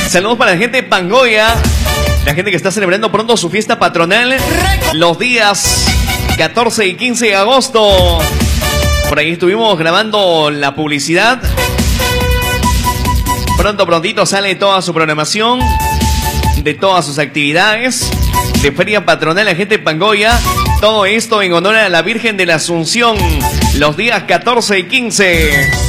Saludos para la gente de Pangoya, la gente que está celebrando pronto su fiesta patronal los días 14 y 15 de agosto. Por ahí estuvimos grabando la publicidad. Prontito sale toda su programación de todas sus actividades de Feria Patronal la gente de Pangoya. Todo esto en honor a la Virgen de la Asunción los días 14 y 15.